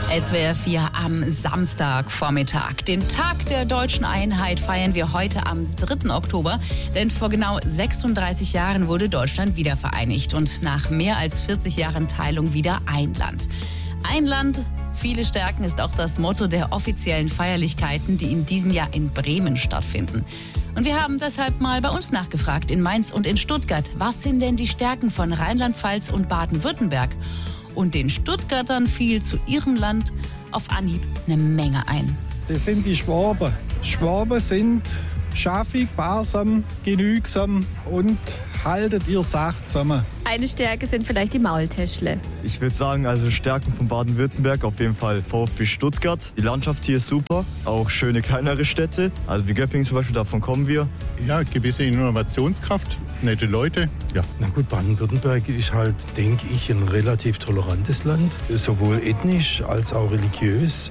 SWR 4 am Samstagvormittag. Den Tag der deutschen Einheit feiern wir heute am 3. Oktober. Denn vor genau 36 Jahren wurde Deutschland wiedervereinigt und nach mehr als 40 Jahren Teilung wieder ein Land. Ein Land, viele Stärken ist auch das Motto der offiziellen Feierlichkeiten, die in diesem Jahr in Bremen stattfinden. Und wir haben deshalb mal bei uns nachgefragt, in Mainz und in Stuttgart. Was sind denn die Stärken von Rheinland-Pfalz und Baden-Württemberg? Und den Stuttgartern fiel zu ihrem Land auf Anhieb eine Menge ein. Das sind die Schwaben. Schwaben sind schaffig, sparsam, genügsam und haltet ihr Sache zusammen. Eine Stärke sind vielleicht die Maultäschle. Ich würde sagen, also Stärken von Baden-Württemberg auf jeden Fall VfB Stuttgart. Die Landschaft hier ist super, auch schöne kleinere Städte. Also wie Göppingen zum Beispiel, davon kommen wir. Ja, gewisse Innovationskraft, nette Leute. Ja. Na gut, Baden-Württemberg ist halt, denke ich, ein relativ tolerantes Land. Sowohl ethnisch als auch religiös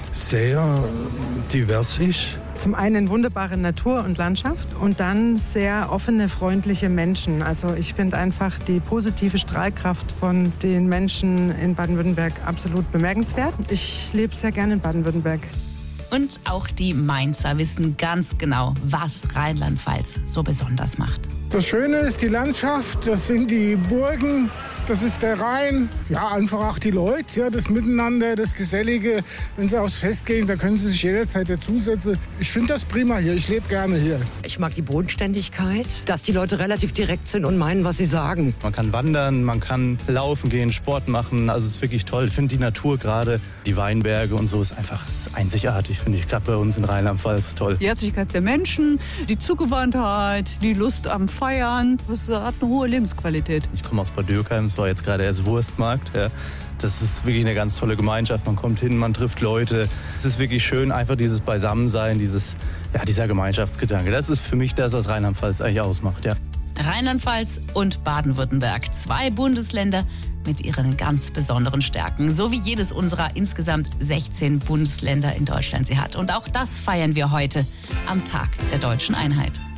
sehr divers ist. Zum einen wunderbare Natur und Landschaft und dann sehr offene, freundliche Menschen. Also ich finde einfach die positive Strahlkraft von den Menschen in Baden-Württemberg absolut bemerkenswert. Ich lebe sehr gerne in Baden-Württemberg. Und auch die Mainzer wissen ganz genau, was Rheinland-Pfalz so besonders macht. Das Schöne ist die Landschaft, das sind die Burgen, das ist der Rhein. Ja, einfach auch die Leute, ja, das Miteinander, das Gesellige. Wenn sie aufs Fest gehen, da können sie sich jederzeit dazusetzen. Ich finde das prima hier, ich lebe gerne hier. Ich mag die Bodenständigkeit, dass die Leute relativ direkt sind und meinen, was sie sagen. Man kann wandern, man kann laufen gehen, Sport machen, also es ist wirklich toll. Ich finde die Natur gerade, die Weinberge und so ist einfach einzigartig, finde ich. Gerade bei uns in Rheinland-Pfalz toll. Die Herzlichkeit der Menschen, die Zugewandtheit, die Lust am Feiern, das hat eine hohe Lebensqualität. Ich komme aus Bad Dürkheim, es war jetzt gerade erst Wurstmarkt. Ja. Das ist wirklich eine ganz tolle Gemeinschaft. Man kommt hin, man trifft Leute. Es ist wirklich schön, einfach dieses Beisammensein, dieser Gemeinschaftsgedanke. Das ist für mich das, was Rheinland-Pfalz eigentlich ausmacht. Ja. Rheinland-Pfalz und Baden-Württemberg, 2 Bundesländer mit ihren ganz besonderen Stärken, so wie jedes unserer insgesamt 16 Bundesländer in Deutschland sie hat. Und auch das feiern wir heute am Tag der deutschen Einheit.